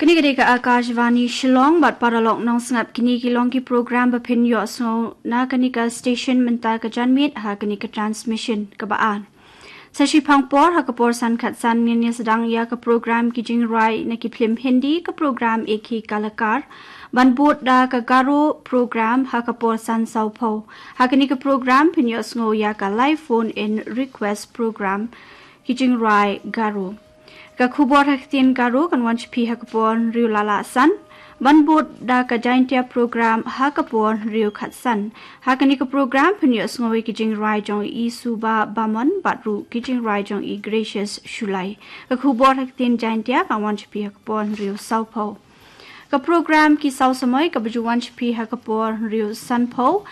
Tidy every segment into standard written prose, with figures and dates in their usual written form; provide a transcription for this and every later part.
Kini ketika Akashvani Shillong bat paralog nong sngap kini kilong ki program bapin yo so na kini ka station mental ka janmit ha kini ka transmission ka baan. Sa Shipangpor ha kapor san khat san ni sedang ya ka program ki jing rai na ki film Hindi ka program eki kalakar ban bot da ka garo program ha kapor san saupo ha kini ka program pin yo sngo ya ka live phone in request program ki jing rai garo. Ka khubor haktin garo kan wanch pi hakapon riu lala san ban bot da ka jaintia program hakapon riu khat san hakani ka program phni asngoi ki jing rai jong I suba bamon batru ki jing rai jong I gracious shulai ka khubor haktin jaintia kan wanch pi hakapon riu saupo ka program ki sau samai ka baju wanch pi hakapon riu sanpo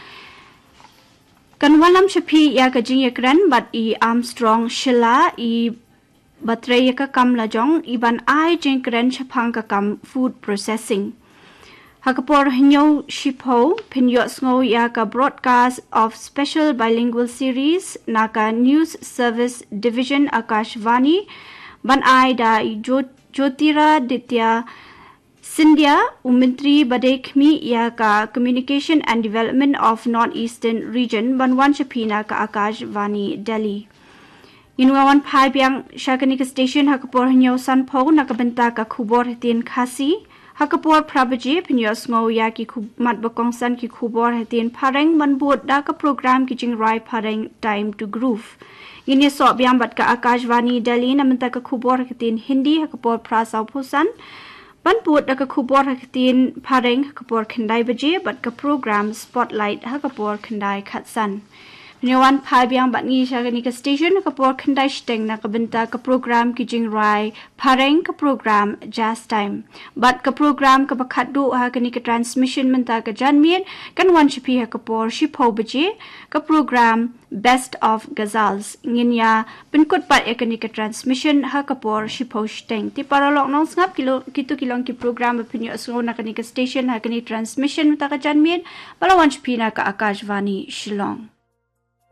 kan walam chapi ya ka jing yakran bat I Armstrong Shilla I Batraya ka kam lajong iban ai jeng kren chapang ka kam food processing. Hakapor hinyo shipo pinyo sngo ya ka broadcast of special bilingual series naka news service division Akashvani ban ai da Jyotira Ditya Sindhya Umintri Badekmi ya ka communication and development of northeastern region ban wanchapina ka Akashvani Delhi. Inuawan pai biang shakanika station hakapor hinyo sanpo nakabenta ka khubor hatin khasi hakapor prabaji pinyo sngo ya ki mat bakong san ki khubor hatin pareng manbot da ka program ki jing rai pareng time to groove ini so biang bat ka Akashvani Delhi namenta ka khubor hatin Hindi hakapor prasau phusan banbot da ka khubor hatin pareng hakapor khandai baje bat ka program spotlight hakapor khandai khatsan Nyawan pai biang bat ni shagani ka station ka por khandai steng na ka benta ka program ki jing rai pareng ka program jazz time bat ka program ka bakhat du ha kani ka transmission menta ka janmien kan wan chipi ha ka por shipho baje ka program best of ghazals nginya pinkot pat ekani ka transmission ha ka por shipho steng ti paralok nong ngap kitu kilong ki program pinyo so na kani ka station ha kani transmission menta ka janmien bala wan chipi na ka Akashvani Shillong